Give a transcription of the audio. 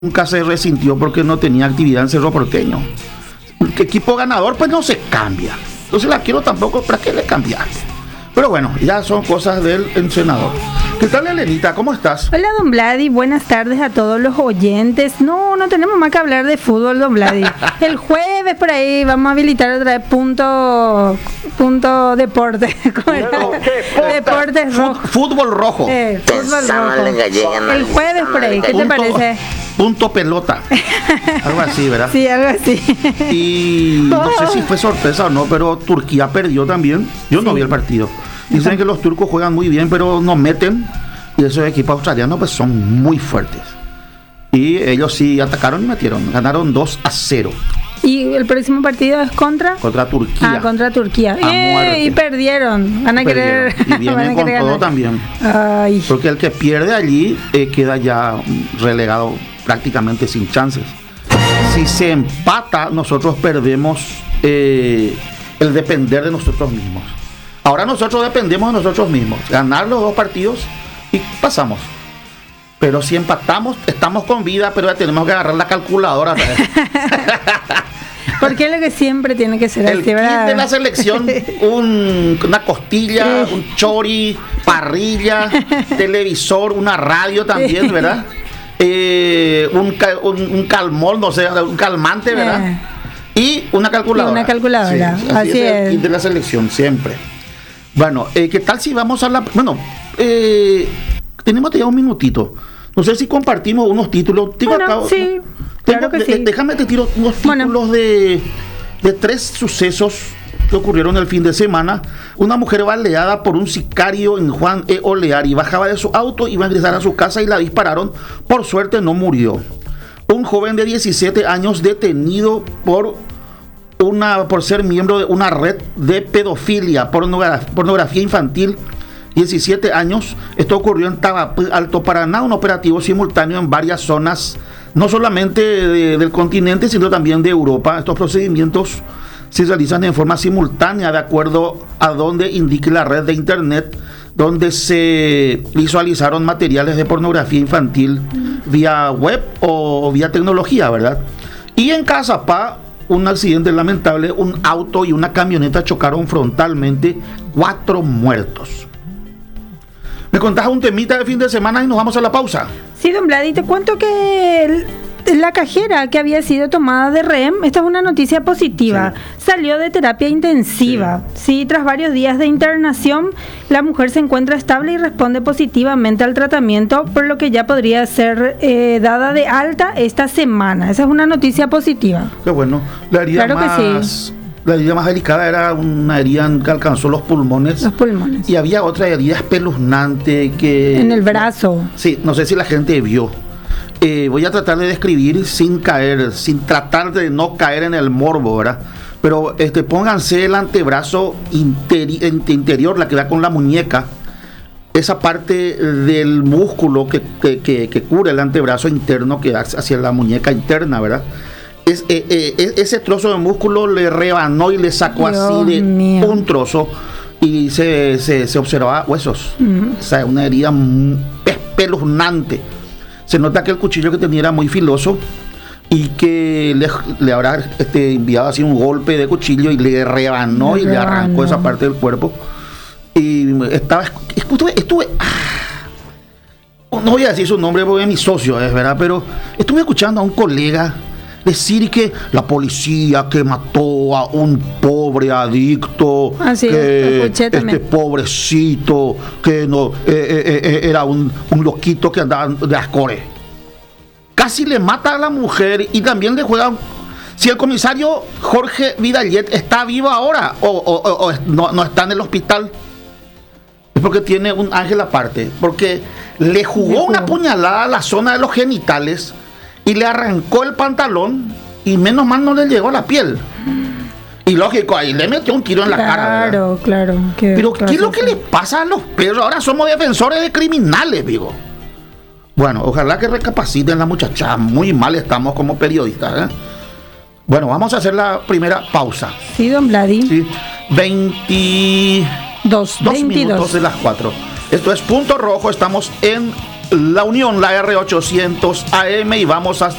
nunca se resintió porque no tenía actividad en Cerro Porteño. El equipo ganador pues no se cambia. Entonces la quiero tampoco, ¿para qué le cambiaste? Pero bueno, ya son cosas del entrenador. ¿Qué tal, Elenita? ¿Cómo estás? Hola, don Vladi, buenas tardes a todos los oyentes. No tenemos más que hablar de fútbol, don Vladi. El jueves por ahí vamos a habilitar otra vez punto deporte. Deportes rojo. Fútbol rojo. Fútbol rojo. El jueves por ahí, ¿qué te parece? Punto pelota. Algo así, ¿verdad? Sí, algo así. Y no sé si fue sorpresa o no, pero Turquía perdió también. Yo no vi el partido. Dicen que los turcos juegan muy bien, pero no meten. Y esos equipos australianos pues son muy fuertes. Y ellos sí atacaron y metieron. Ganaron 2-0. ¿Y el próximo partido es contra? Contra Turquía. Contra Turquía. Y perdieron. Van a querer. Y vienen con todo también. Ay. Porque el que pierde allí queda ya relegado prácticamente sin chances. Si se empata, nosotros perdemos el depender de nosotros mismos. Ahora nosotros dependemos de nosotros mismos. Ganar los 2 partidos y pasamos. Pero si empatamos, estamos con vida, pero ya tenemos que agarrar la calculadora. Porque es lo que siempre tiene que ser. El kit de la selección, una costilla, un chori, parrilla, televisor, una radio también, ¿verdad? Un calmol, no sé, un calmante, ¿verdad? Y una calculadora. Una calculadora, sí, así es. El kit de la selección, siempre. Bueno, ¿qué tal si vamos a la... Bueno, tenemos ya un minutito. No sé si compartimos unos títulos. Sí, claro que sí. Déjame te tiro unos títulos de 3 sucesos que ocurrieron el fin de semana. Una mujer baleada por un sicario en Juan E. Oleari. Bajaba de su auto, iba a ingresar a su casa y la dispararon. Por suerte no murió. Un joven de 17 años detenido por ser miembro de una red de pedofilia, pornografía infantil, 17 años. Esto ocurrió en Tabapú, Alto Paraná, un operativo simultáneo en varias zonas, no solamente del continente, sino también de Europa. Estos procedimientos se realizan en forma simultánea de acuerdo a donde indique la red de internet, donde se visualizaron materiales de pornografía infantil vía web o vía tecnología, ¿verdad? Y en Cazapá, un accidente lamentable, un auto y una camioneta chocaron frontalmente, 4 muertos. ¿Me contás un temita de fin de semana y nos vamos a la pausa? Sí, don Vladi, te cuento que la cajera que había sido tomada de rehén, esta es una noticia positiva, salió de terapia intensiva. Sí, tras varios días de internación, la mujer se encuentra estable y responde positivamente al tratamiento, por lo que ya podría ser dada de alta esta semana. Esa es una noticia positiva. Qué bueno. La herida más delicada era una herida que alcanzó los pulmones. Y había otra herida espeluznante que... En el brazo. Sí, no sé si la gente vio. Voy a tratar de describir sin tratar de no caer en el morbo, ¿verdad? Pero pónganse el antebrazo interior, la que da con la muñeca, esa parte del músculo que cubre el antebrazo interno que da hacia la muñeca interna, ¿verdad? Ese trozo de músculo le rebanó y le sacó un trozo y se observaba huesos. O sea, una herida espeluznante. Se nota que el cuchillo que tenía era muy filoso y que le habrá enviado así un golpe de cuchillo y le rebanó y le arrancó esa parte del cuerpo. Y estuve no voy a decir su nombre porque es mi socio, es verdad, pero estuve escuchando a un colega decir que la policía que mató a un pobre adicto, que pobrecito, que no era un loquito que andaba de Ascore. Casi le mata a la mujer y también le juega. Si el comisario Jorge Vidallet está vivo ahora o no está en el hospital, es porque tiene un ángel aparte, porque le jugó una puñalada a la zona de los genitales y le arrancó el pantalón y menos mal no le llegó a la piel. Y lógico, ahí le metió un tiro en la cara, ¿verdad? Claro. Pero ¿qué es lo que le pasa a los perros? Ahora somos defensores de criminales, digo. Bueno, ojalá que recapaciten la muchacha. Muy mal estamos como periodistas, ¿eh? Bueno, vamos a hacer la primera pausa. Sí, don Vladi. Sí, 22 minutos de las 4. Esto es Punto Rojo, estamos en La Unión, la R800 AM, y vamos hasta